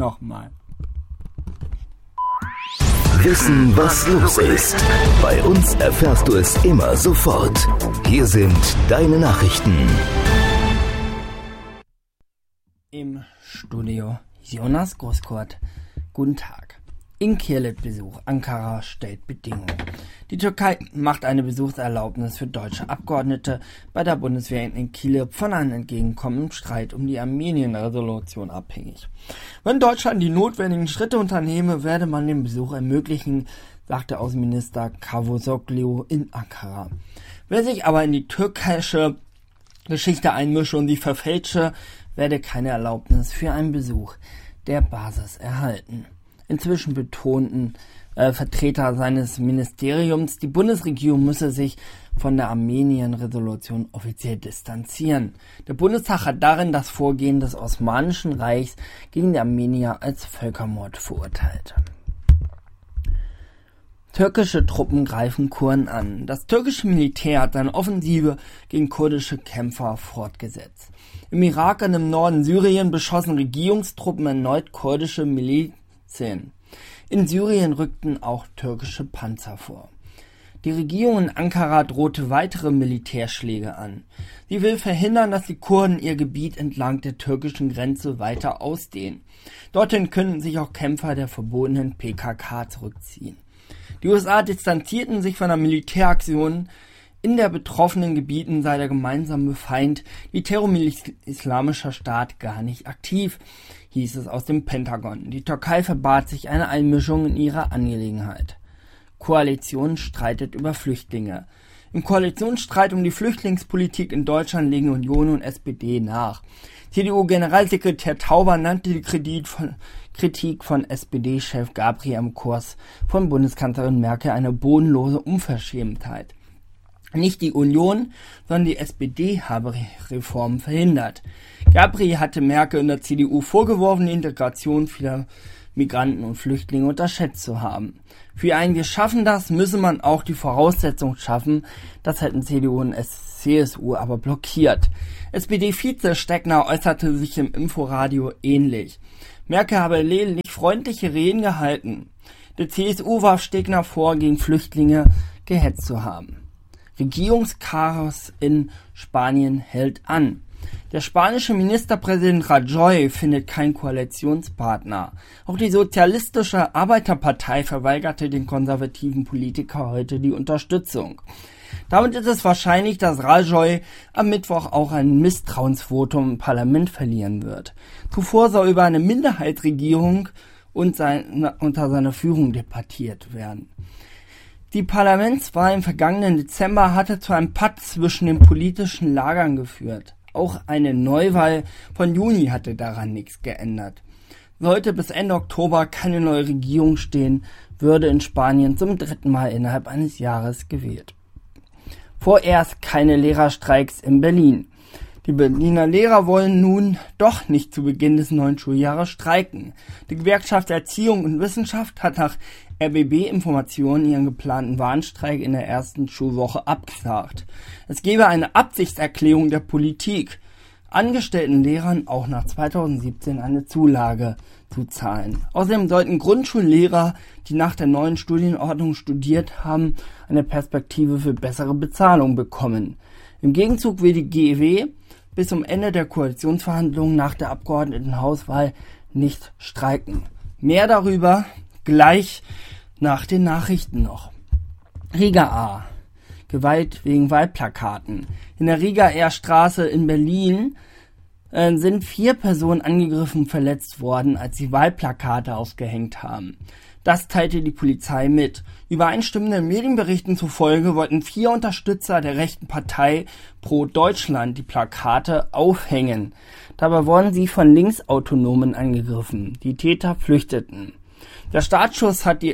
nochmal. Wissen, was los ist. Bei uns erfährst du es immer sofort. Hier sind deine Nachrichten. Im Studio Jonas Großkurt. Guten Tag. Incirlik-Besuch. Ankara stellt Bedingungen. Die Türkei macht eine Besuchserlaubnis für deutsche Abgeordnete bei der Bundeswehr in Incirlik von einem Entgegenkommen im Streit um die Armenien-Resolution abhängig. Wenn Deutschland die notwendigen Schritte unternehme, werde man den Besuch ermöglichen, sagte Außenminister Cavusoglu in Ankara. Wer sich aber in die türkische Geschichte einmische und sie verfälsche, werde keine Erlaubnis für einen Besuch der Basis erhalten. Inzwischen betonten Vertreter seines Ministeriums, die Bundesregierung müsse sich von der Armenien-Resolution offiziell distanzieren. Der Bundestag hat darin das Vorgehen des Osmanischen Reichs gegen die Armenier als Völkermord verurteilt. Türkische Truppen greifen Kurden an. Das türkische Militär hat seine Offensive gegen kurdische Kämpfer fortgesetzt. Im Irak und im Norden Syrien beschossen Regierungstruppen erneut kurdische Milizen. In Syrien rückten auch türkische Panzer vor. Die Regierung in Ankara drohte weitere Militärschläge an. Sie will verhindern, dass die Kurden ihr Gebiet entlang der türkischen Grenze weiter ausdehnen. Dorthin könnten sich auch Kämpfer der verbotenen PKK zurückziehen. Die USA distanzierten sich von der Militäraktion. In der betroffenen Gebieten sei der gemeinsame Feind, die Terrormiliz Islamischer Staat, gar nicht aktiv, hieß es aus dem Pentagon. Die Türkei verbat sich eine Einmischung in ihre Angelegenheit. Koalition streitet über Flüchtlinge. Im Koalitionsstreit um die Flüchtlingspolitik in Deutschland legen Union und SPD nach. CDU-Generalsekretär Tauber nannte die Kritik von SPD-Chef Gabriel am Kurs von Bundeskanzlerin Merkel eine bodenlose Unverschämtheit. Nicht die Union, sondern die SPD habe Reformen verhindert. Gabriel hatte Merkel und der CDU vorgeworfen, die Integration vieler Migranten und Flüchtlinge unterschätzt zu haben. Für ein Wir schaffen das müsse man auch die Voraussetzung schaffen, das hätten CDU und CSU aber blockiert. SPD-Vize Steckner äußerte sich im Inforadio ähnlich. Merkel habe lediglich freundliche Reden gehalten. Der CSU warf Steckner vor, gegen Flüchtlinge gehetzt zu haben. Regierungschaos in Spanien hält an. Der spanische Ministerpräsident Rajoy findet keinen Koalitionspartner. Auch die sozialistische Arbeiterpartei verweigerte den konservativen Politiker heute die Unterstützung. Damit ist es wahrscheinlich, dass Rajoy am Mittwoch auch ein Misstrauensvotum im Parlament verlieren wird. Zuvor soll über eine Minderheitsregierung unter seiner Führung debattiert werden. Die Parlamentswahl im vergangenen Dezember hatte zu einem Patt zwischen den politischen Lagern geführt. Auch eine Neuwahl von Juni hatte daran nichts geändert. Sollte bis Ende Oktober keine neue Regierung stehen, würde in Spanien zum 3. Mal innerhalb eines Jahres gewählt. Vorerst keine Lehrerstreiks in Berlin. Die Berliner Lehrer wollen nun doch nicht zu Beginn des neuen Schuljahres streiken. Die Gewerkschaft Erziehung und Wissenschaft hat nach RBB-Informationen ihren geplanten Warnstreik in der ersten Schulwoche abgesagt. Es gebe eine Absichtserklärung der Politik, angestellten Lehrern auch nach 2017 eine Zulage zu zahlen. Außerdem sollten Grundschullehrer, die nach der neuen Studienordnung studiert haben, eine Perspektive für bessere Bezahlung bekommen. Im Gegenzug will die GEW bis zum Ende der Koalitionsverhandlungen nach der Abgeordnetenhauswahl nicht streiken. Mehr darüber gleich nach den Nachrichten noch. Riga A. Gewalt wegen Wahlplakaten. In der Rigaer Straße in Berlin sind 4 Personen angegriffen und verletzt worden, als sie Wahlplakate aufgehängt haben. Das teilte die Polizei mit. Übereinstimmenden Medienberichten zufolge wollten 4 Unterstützer der rechten Partei Pro Deutschland die Plakate aufhängen. Dabei wurden sie von Linksautonomen angegriffen. Die Täter flüchteten. Der Staatsschutz hat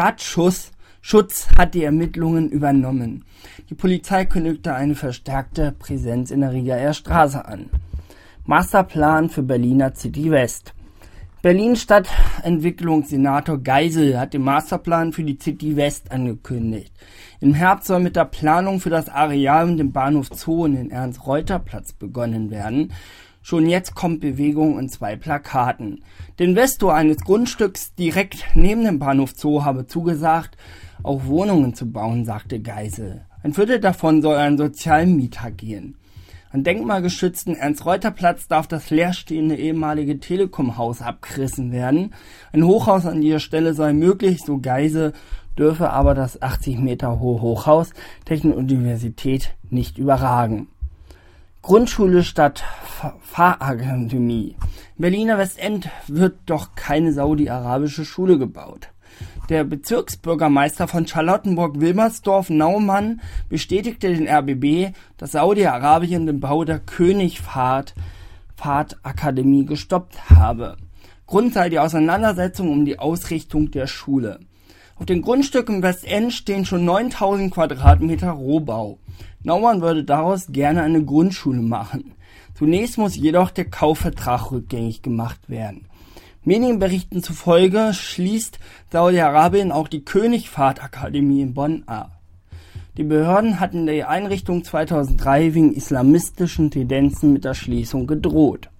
die Ermittlungen übernommen. Die Polizei kündigte eine verstärkte Präsenz in der Rigaer Straße an. Masterplan für Berliner City West. Berlin-Stadtentwicklungssenator Geisel hat den Masterplan für die City West angekündigt. Im Herbst soll mit der Planung für das Areal und den Bahnhof Zoo und den Ernst-Reuter-Platz begonnen werden. Schon jetzt kommt Bewegung in 2 Plakaten. Der Investor eines Grundstücks direkt neben dem Bahnhof Zoo habe zugesagt, auch Wohnungen zu bauen, sagte Geisel. Ein Viertel davon soll an sozialen Mieter gehen. Am denkmalgeschützten Ernst-Reuter-Platz darf das leerstehende ehemalige Telekom-Haus abgerissen werden. Ein Hochhaus an dieser Stelle sei möglich, so Geisel, dürfe aber das 80 Meter hohe Hochhaus Technikuniversität nicht überragen. Grundschule statt Fahrakademie. In Berliner Westend wird doch keine saudi-arabische Schule gebaut. Der Bezirksbürgermeister von Charlottenburg-Wilmersdorf, Naumann, bestätigte den RBB, dass Saudi-Arabien den Bau der König-Fahd-Akademie gestoppt habe. Grund sei die Auseinandersetzung um die Ausrichtung der Schule. Auf dem Grundstück im Westend stehen schon 9000 Quadratmeter Rohbau. Naumann würde daraus gerne eine Grundschule machen. Zunächst muss jedoch der Kaufvertrag rückgängig gemacht werden. Medienberichten zufolge schließt Saudi-Arabien auch die König-Fahd-Akademie in Bonn ab. Die Behörden hatten der Einrichtung 2003 wegen islamistischen Tendenzen mit der Schließung gedroht.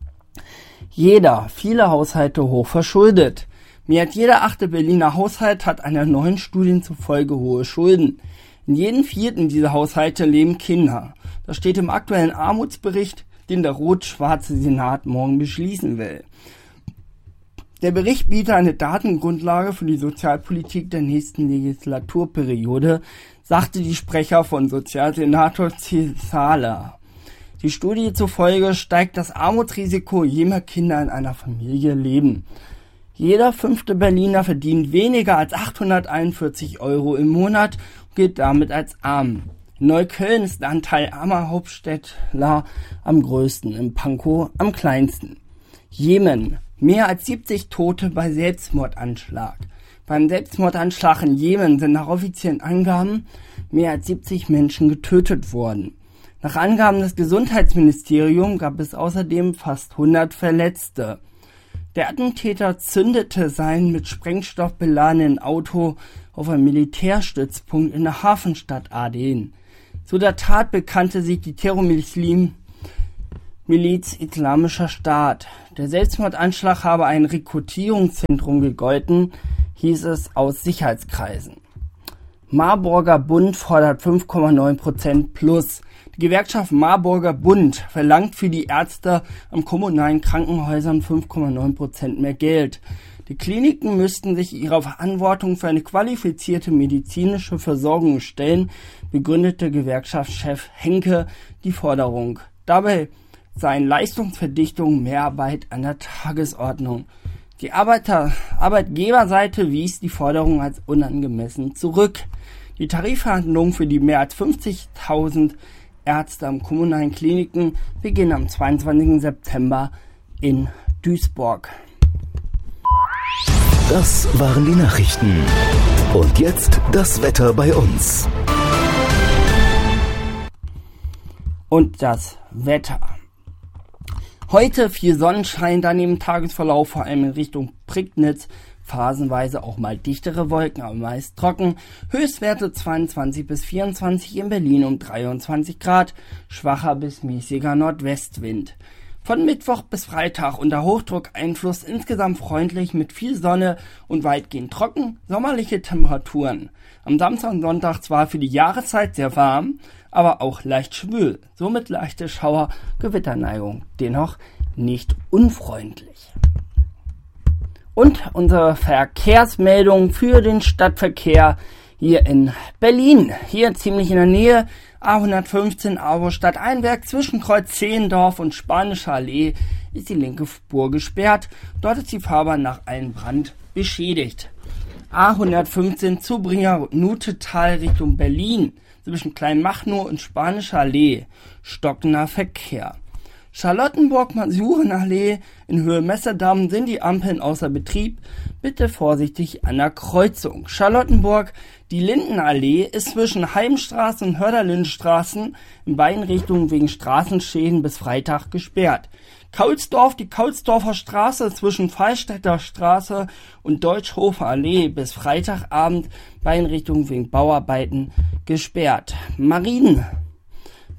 Viele Haushalte hoch verschuldet. Mehr als jeder 8. Berliner Haushalt hat einer neuen Studie zufolge hohe Schulden. In jedem 4. dieser Haushalte leben Kinder. Das steht im aktuellen Armutsbericht, den der rot-schwarze Senat morgen beschließen will. Der Bericht bietet eine Datengrundlage für die Sozialpolitik der nächsten Legislaturperiode, sagte die Sprecher von Sozialsenator Cesala. Die Studie zufolge steigt das Armutsrisiko, je mehr Kinder in einer Familie leben. Jeder 5. Berliner verdient weniger als 841 € im Monat und gilt damit als arm. In Neukölln ist der Anteil armer Hauptstädtler am größten, in Pankow am kleinsten. Jemen. Mehr als 70 Tote bei Selbstmordanschlag. Beim Selbstmordanschlag in Jemen sind nach offiziellen Angaben mehr als 70 Menschen getötet worden. Nach Angaben des Gesundheitsministeriums gab es außerdem fast 100 Verletzte. Der Attentäter zündete sein mit Sprengstoff beladenen Auto auf einem Militärstützpunkt in der Hafenstadt Aden. Zu der Tat bekannte sich die Terrormiliz Islamischer Staat. Der Selbstmordanschlag habe ein Rekrutierungszentrum gegolten, hieß es aus Sicherheitskreisen. Marburger Bund fordert 5,9% plus. Die Gewerkschaft Marburger Bund verlangt für die Ärzte an kommunalen Krankenhäusern 5,9% mehr Geld. Die Kliniken müssten sich ihrer Verantwortung für eine qualifizierte medizinische Versorgung stellen, begründete Gewerkschaftschef Henke die Forderung. Dabei seien Leistungsverdichtung, Mehrarbeit an der Tagesordnung. Die Arbeitgeberseite wies die Forderung als unangemessen zurück. Die Tarifverhandlungen für die mehr als 50.000 Ärzte am kommunalen Kliniken beginnen am 22. September in Duisburg. Das waren die Nachrichten. Und jetzt das Wetter bei uns. Und das Wetter. Heute viel Sonnenschein, dann im Tagesverlauf vor allem in Richtung Prignitz, phasenweise auch mal dichtere Wolken, aber meist trocken. Höchstwerte 22 bis 24, in Berlin um 23 Grad, schwacher bis mäßiger Nordwestwind. Von Mittwoch bis Freitag unter Hochdruckeinfluss insgesamt freundlich mit viel Sonne und weitgehend trocken, sommerliche Temperaturen. Am Samstag und Sonntag zwar für die Jahreszeit sehr warm, aber auch leicht schwül, somit leichte Schauer, Gewitterneigung, dennoch nicht unfreundlich. Und unsere Verkehrsmeldung für den Stadtverkehr hier in Berlin. Hier ziemlich in der Nähe, A115 Auerstadt Einberg zwischen Kreuz Zehlendorf und Spanischer Allee ist die linke Spur gesperrt. Dort ist die Fahrbahn nach einem Brand beschädigt. A115 Zubringer Nutetal Richtung Berlin zwischen Kleinmachnow und Spanischer Allee, stockender Verkehr. Charlottenburg-Masurenallee in Höhe Messerdamm sind die Ampeln außer Betrieb. Bitte vorsichtig an der Kreuzung. Charlottenburg, die Lindenallee ist zwischen Heimstraße und Hörderlindenstraßen in beiden Richtungen wegen Straßenschäden bis Freitag gesperrt. Kaulsdorf, die Kaulsdorfer Straße zwischen Fallstädter Straße und Deutschhofer Allee bis Freitagabend beiden Richtungen wegen Bauarbeiten gesperrt.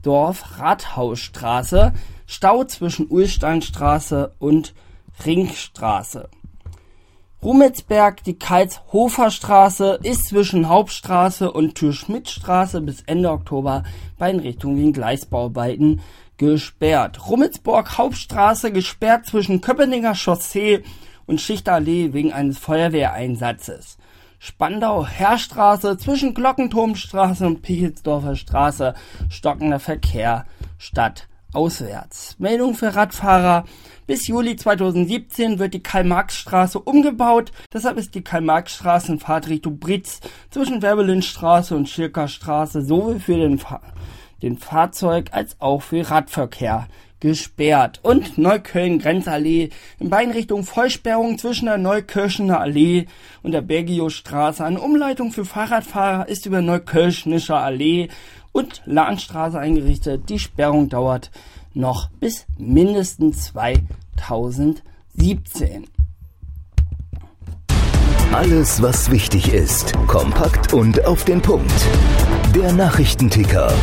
Dorf-Rathausstraße, Stau zwischen Ulsteinstraße und Ringstraße. Rummelsberg, die Karlshofer-Straße ist zwischen Hauptstraße und Thür-Schmidt-Straße bis Ende Oktober bei den Richtungen wegen Gleisbauarbeiten gesperrt. Rummelsburg Hauptstraße gesperrt zwischen Köpenicker Chaussee und Schichtallee wegen eines Feuerwehreinsatzes. Spandau Heerstraße zwischen Glockenturmstraße und Pichelsdorfer Straße stockender Verkehr stadtauswärts. Meldung für Radfahrer: Bis Juli 2017 wird die Karl-Marx-Straße umgebaut. Deshalb ist die Karl-Marx-Straße in Fahrtrichtung Britz zwischen Werbelinstraße und Schirkerstraße sowohl für den Fahrzeug- als auch für Radverkehr gesperrt. Und Neukölln-Grenzallee in beiden Richtungen Vollsperrung zwischen der Neukirchener Allee und der Bergio-Straße. Eine Umleitung für Fahrradfahrer ist über Neukirchnischer Allee und Lahnstraße eingerichtet. Die Sperrung dauert noch bis mindestens 2017. Alles, was wichtig ist, kompakt und auf den Punkt. Der Nachrichtenticker.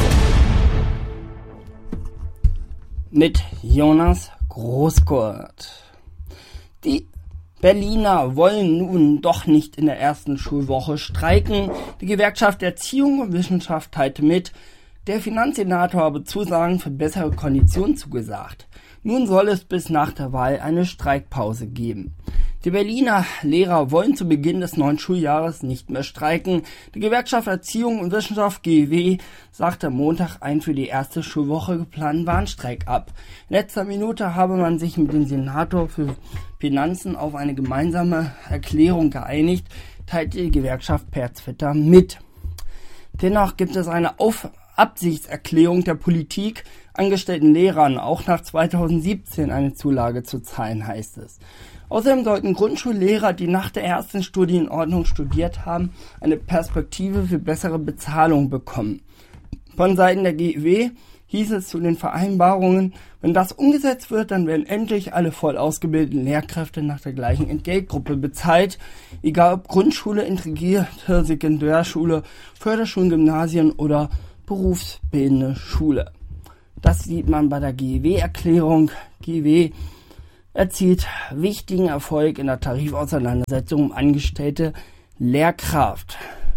Mit Jonas Großkurt. Die Berliner wollen nun doch nicht in der ersten Schulwoche streiken. Die Gewerkschaft Erziehung und Wissenschaft teilte mit, der Finanzsenator habe Zusagen für bessere Konditionen zugesagt. Nun soll es bis nach der Wahl eine Streikpause geben. Die Berliner Lehrer wollen zu Beginn des neuen Schuljahres nicht mehr streiken. Die Gewerkschaft Erziehung und Wissenschaft GEW sagte am Montag einen für die erste Schulwoche geplanten Warnstreik ab. In letzter Minute habe man sich mit dem Senator für Finanzen auf eine gemeinsame Erklärung geeinigt, teilte die Gewerkschaft per Twitter mit. Dennoch gibt es eine Absichtserklärung der Politik, angestellten Lehrern auch nach 2017 eine Zulage zu zahlen, heißt es. Außerdem sollten Grundschullehrer, die nach der ersten Studienordnung studiert haben, eine Perspektive für bessere Bezahlung bekommen. Von Seiten der GEW hieß es zu den Vereinbarungen, wenn das umgesetzt wird, dann werden endlich alle voll ausgebildeten Lehrkräfte nach der gleichen Entgeltgruppe bezahlt, egal ob Grundschule, integrierte Sekundärschule, Förderschulen, Gymnasien oder berufsbildende Schule. Das sieht man bei der GEW-Erklärung. GEW erzielt wichtigen Erfolg in der Tarifauseinandersetzung um angestellte Lehrkraft.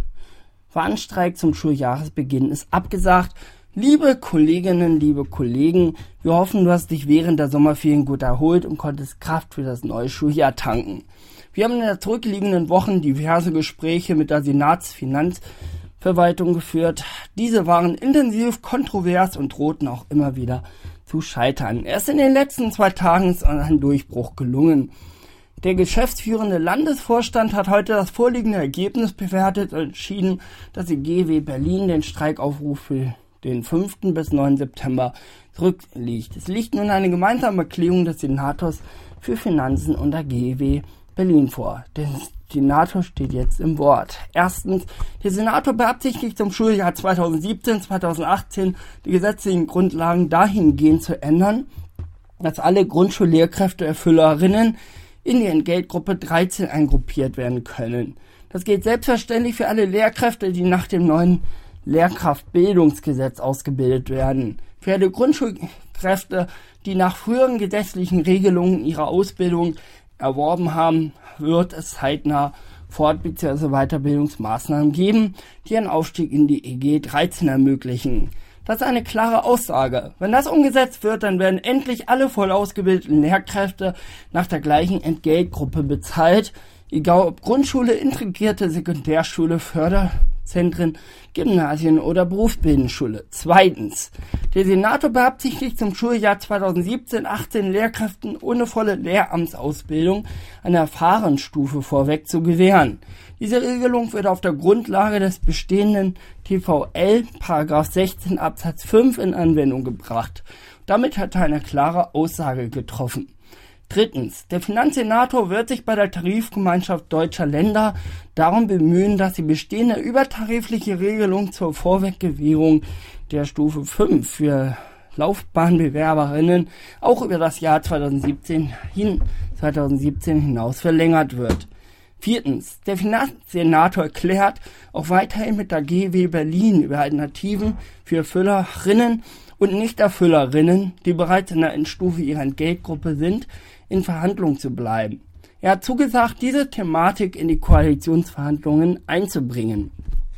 Warnstreik zum Schuljahresbeginn ist abgesagt. Liebe Kolleginnen, liebe Kollegen, wir hoffen, du hast dich während der Sommerferien gut erholt und konntest Kraft für das neue Schuljahr tanken. Wir haben in den zurückliegenden Wochen diverse Gespräche mit der Senatsfinanzverwaltung geführt. Diese waren intensiv, kontrovers und drohten auch immer wieder zu scheitern. Erst in den letzten 2 Tagen ist ein Durchbruch gelungen. Der geschäftsführende Landesvorstand hat heute das vorliegende Ergebnis bewertet und entschieden, dass die GEW Berlin den Streikaufruf für den 5. bis 9. September zurückliegt. Es liegt nun eine gemeinsame Erklärung des Senators für Finanzen und der GEW Berlin vor. Der Senator steht jetzt im Wort. Erstens, der Senator beabsichtigt zum Schuljahr 2017-2018 die gesetzlichen Grundlagen dahingehend zu ändern, dass alle Grundschullehrkräfteerfüllerinnen in die Entgeltgruppe 13 eingruppiert werden können. Das gilt selbstverständlich für alle Lehrkräfte, die nach dem neuen Lehrkraftbildungsgesetz ausgebildet werden. Für alle Grundschulkräfte, die nach früheren gesetzlichen Regelungen ihre Ausbildung erworben haben, wird es zeitnah Fort- bzw. Weiterbildungsmaßnahmen geben, die einen Aufstieg in die EG 13 ermöglichen. Das ist eine klare Aussage. Wenn das umgesetzt wird, dann werden endlich alle voll ausgebildeten Lehrkräfte nach der gleichen Entgeltgruppe bezahlt, egal ob Grundschule, integrierte Sekundärschule, Förderzentren, Gymnasien oder berufsbildende Schule. Zweitens, der Senator beabsichtigt zum Schuljahr 2017-18 Lehrkräften ohne volle Lehramtsausbildung eine Erfahrenstufe vorweg zu gewähren. Diese Regelung wird auf der Grundlage des bestehenden TVL § 16 Absatz 5 in Anwendung gebracht. Damit hat er eine klare Aussage getroffen. Drittens, der Finanzsenator wird sich bei der Tarifgemeinschaft deutscher Länder darum bemühen, dass die bestehende übertarifliche Regelung zur Vorweggewährung der Stufe 5 für Laufbahnbewerberinnen auch über das Jahr 2017 hinaus verlängert wird. Viertens, der Finanzsenator erklärt auch weiterhin mit der GEW Berlin über Alternativen für Erfüllerinnen und Nichterfüllerinnen, die bereits in der Endstufe ihrer Entgeltgruppe sind, in Verhandlungen zu bleiben. Er hat zugesagt, diese Thematik in die Koalitionsverhandlungen einzubringen.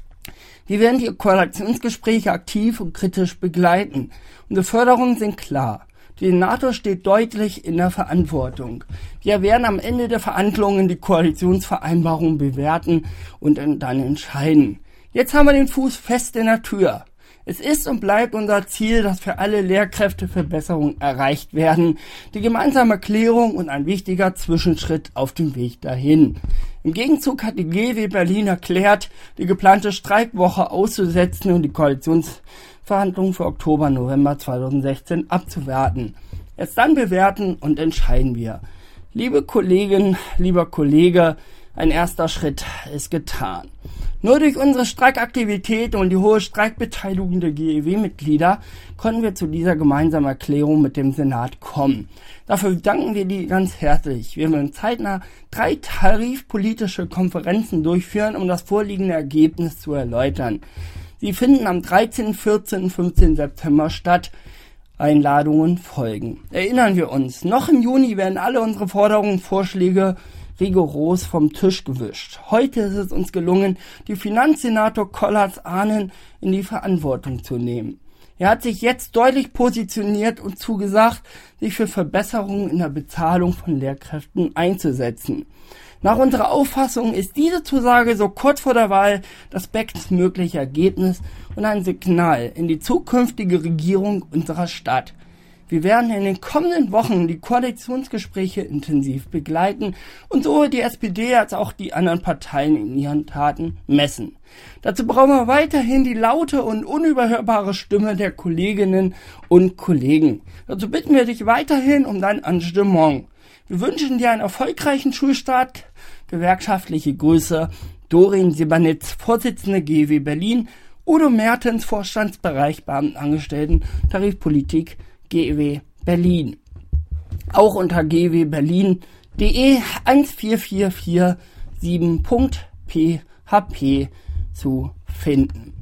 Wir werden die Koalitionsgespräche aktiv und kritisch begleiten. Unsere Forderungen sind klar. Die NATO steht deutlich in der Verantwortung. Wir werden am Ende der Verhandlungen die Koalitionsvereinbarung bewerten und dann entscheiden. Jetzt haben wir den Fuß fest in der Tür. Es ist und bleibt unser Ziel, dass für alle Lehrkräfte Verbesserungen erreicht werden. Die gemeinsame Klärung und ein wichtiger Zwischenschritt auf dem Weg dahin. Im Gegenzug hat die GEW Berlin erklärt, die geplante Streikwoche auszusetzen und die Koalitionsverhandlungen für Oktober, November 2016 abzuwarten. Erst dann bewerten und entscheiden wir. Liebe Kollegin, lieber Kollege, ein erster Schritt ist getan. Nur durch unsere Streikaktivität und die hohe Streikbeteiligung der GEW-Mitglieder konnten wir zu dieser gemeinsamen Erklärung mit dem Senat kommen. Dafür danken wir dir ganz herzlich. Wir werden zeitnah 3 tarifpolitische Konferenzen durchführen, um das vorliegende Ergebnis zu erläutern. Sie finden am 13., 14. und 15. September statt. Einladungen folgen. Erinnern wir uns, noch im Juni werden alle unsere Forderungen, Vorschläge rigoros vom Tisch gewischt. Heute ist es uns gelungen, die Finanzsenator Kollatz-Ahnen in die Verantwortung zu nehmen. Er hat sich jetzt deutlich positioniert und zugesagt, sich für Verbesserungen in der Bezahlung von Lehrkräften einzusetzen. Nach unserer Auffassung ist diese Zusage so kurz vor der Wahl das bestmögliche Ergebnis und ein Signal in die zukünftige Regierung unserer Stadt. Wir werden in den kommenden Wochen die Koalitionsgespräche intensiv begleiten und sowohl die SPD als auch die anderen Parteien in ihren Taten messen. Dazu brauchen wir weiterhin die laute und unüberhörbare Stimme der Kolleginnen und Kollegen. Dazu bitten wir dich weiterhin um dein Engagement. Wir wünschen dir einen erfolgreichen Schulstart. Gewerkschaftliche Grüße, Dorin Sibanitz, Vorsitzende GEW Berlin, Udo Mertens, Vorstandsbereich Beamtenangestellten, Tarifpolitik, GEW Berlin. Auch unter gewberlin.de 14447.php zu finden.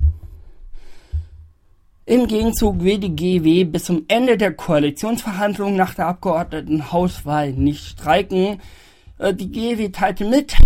Im Gegenzug will die GEW bis zum Ende der Koalitionsverhandlungen nach der Abgeordnetenhauswahl nicht streiken. Die GEW teilte mit,